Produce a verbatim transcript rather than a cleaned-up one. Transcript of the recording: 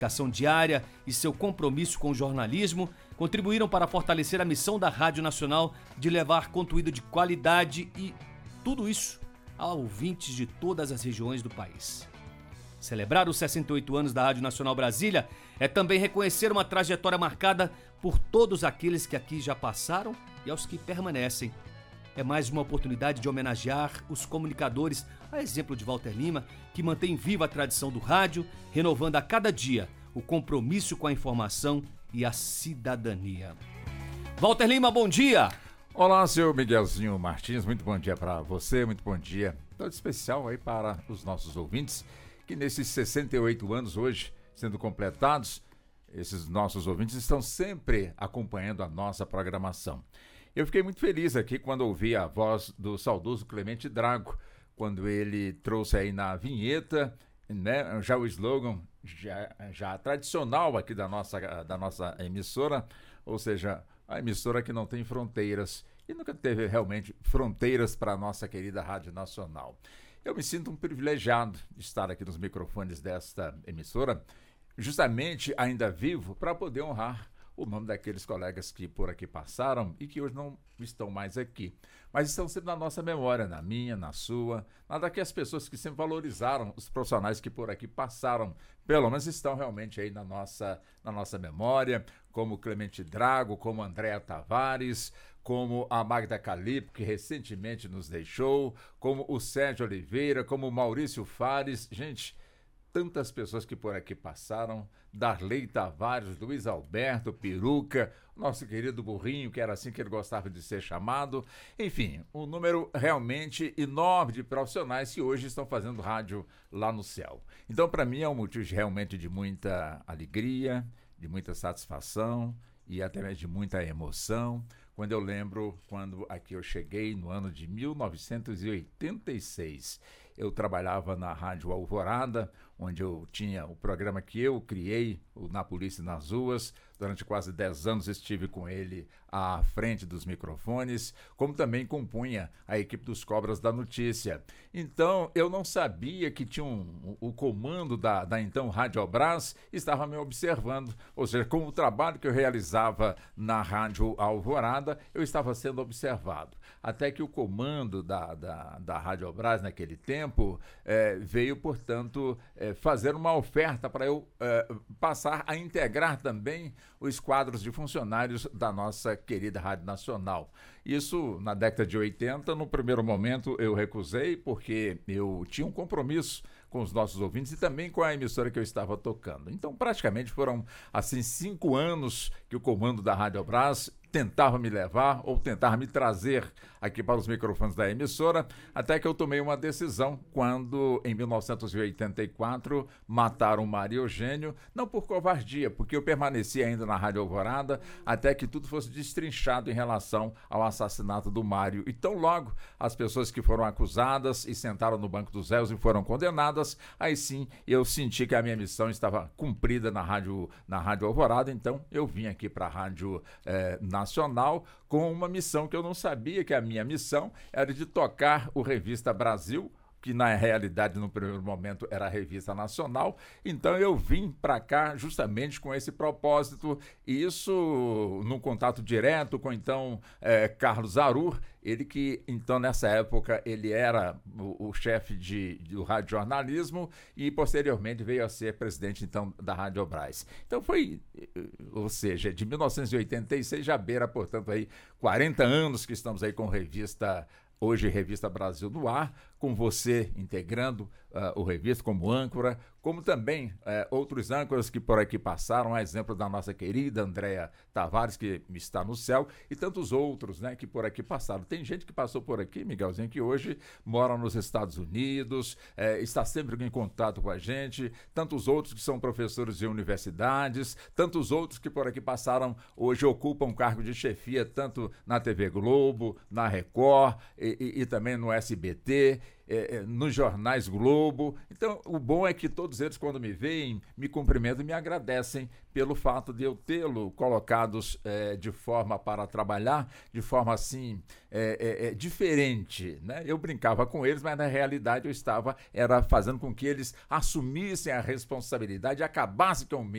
dedicação diária e seu compromisso com o jornalismo contribuíram para fortalecer a missão da Rádio Nacional de levar conteúdo de qualidade e tudo isso a ouvintes de todas as regiões do país. Celebrar os sessenta e oito anos da Rádio Nacional Brasília é também reconhecer uma trajetória marcada por todos aqueles que aqui já passaram e aos que permanecem. É mais uma oportunidade de homenagear os comunicadores, a exemplo de Walter Lima, que mantém viva a tradição do rádio, renovando a cada dia o compromisso com a informação e a cidadania. Walter Lima, bom dia! Olá, seu Miguelzinho Martins, muito bom dia para você, muito bom dia. Todo especial aí para os nossos ouvintes, que nesses sessenta e oito anos hoje, sendo completados, esses nossos ouvintes estão sempre acompanhando a nossa programação. Eu fiquei muito feliz aqui quando ouvi a voz do saudoso Clemente Drago, quando ele trouxe aí na vinheta, né, já o slogan já, já tradicional aqui da nossa, da nossa emissora, ou seja, a emissora que não tem fronteiras e nunca teve realmente fronteiras para a nossa querida Rádio Nacional. Eu me sinto um privilegiado de estar aqui nos microfones desta emissora, justamente ainda vivo, para poder honrar o nome daqueles colegas que por aqui passaram e que hoje não estão mais aqui. Mas estão sempre na nossa memória, na minha, na sua, na daquelas pessoas que sempre valorizaram os profissionais que por aqui passaram. Pelo menos estão realmente aí na nossa, na nossa memória, como Clemente Drago, como Andréa Tavares, como a Magda Calipo, que recentemente nos deixou, como o Sérgio Oliveira, como o Maurício Fares. Gente, tantas pessoas que por aqui passaram, Darley Tavares, Luiz Alberto, Peruca, nosso querido Burrinho, que era assim que ele gostava de ser chamado. Enfim, um número realmente enorme de profissionais que hoje estão fazendo rádio lá no céu. Então, para mim, é um motivo realmente de muita alegria, de muita satisfação e até mesmo de muita emoção, quando eu lembro quando aqui eu cheguei no ano de mil novecentos e oitenta e seis. Eu trabalhava na Rádio Alvorada, onde eu tinha o programa que eu criei, o Na Polícia e nas Ruas. Durante quase dez anos estive com ele à frente dos microfones, como também compunha a equipe dos Cobras da Notícia. Então, eu não sabia que tinha um, o comando da, da então Rádio Brás estava me observando, ou seja, com o trabalho que eu realizava na Rádio Alvorada, eu estava sendo observado. Até que o comando da, da, da Rádio Brás naquele tempo eh, veio, portanto, eh, fazer uma oferta para eu eh, passar a integrar também os quadros de funcionários da nossa querida Rádio Nacional. Isso na década de oitenta, no primeiro momento eu recusei porque eu tinha um compromisso com os nossos ouvintes e também com a emissora que eu estava tocando. Então, praticamente foram, assim, cinco anos que o comando da Rádio Brás tentava me levar ou tentava me trazer aqui para os microfones da emissora, até que eu tomei uma decisão quando, em mil novecentos e oitenta e quatro, mataram o Mário Eugênio, não por covardia, porque eu permaneci ainda na Rádio Alvorada até que tudo fosse destrinchado em relação ao assassinato do Mário. E tão logo as pessoas que foram acusadas e sentaram no banco dos réus e foram condenadas, aí sim eu senti que a minha missão estava cumprida na Rádio, na Rádio Alvorada, então eu vim aqui para a Rádio eh, Nacional com uma missão que eu não sabia que a minha missão era de tocar o Revista Brasil, que na realidade no primeiro momento era a Revista Nacional. Então eu vim para cá justamente com esse propósito, e isso num contato direto com então é, Carlos Arur, ele que então nessa época ele era o, o chefe de, do radiojornalismo e posteriormente veio a ser presidente então da Rádio Brás. Então foi, ou seja, de mil novecentos e oitenta e seis já beira, portanto aí quarenta anos que estamos aí com Revista Hoje, Revista Brasil no ar, com você integrando uh, o Revista como âncora, como também uh, outros âncoras que por aqui passaram, a exemplo da nossa querida Andréa Tavares, que está no céu, e tantos outros, né, que por aqui passaram. Tem gente que passou por aqui, Miguelzinho, que hoje mora nos Estados Unidos, uh, está sempre em contato com a gente, tantos outros que são professores de universidades, tantos outros que por aqui passaram, hoje ocupam cargo de chefia, tanto na T V Globo, na Record, e, e, e também no S B T, é, é, nos jornais Globo. Então, o bom é que todos eles, quando me veem, me cumprimentam e me agradecem pelo fato de eu tê-lo colocados é, de forma para trabalhar, de forma assim, é, é, é, diferente, né? Eu brincava com eles, mas na realidade eu estava era fazendo com que eles assumissem a responsabilidade e acabassem com o